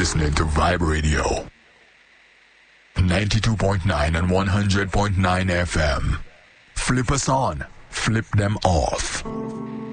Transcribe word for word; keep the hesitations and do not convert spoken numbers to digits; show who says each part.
Speaker 1: listening to Vibe Radio. ninety-two point nine and one hundred point nine F M. Flip us on, flip them off.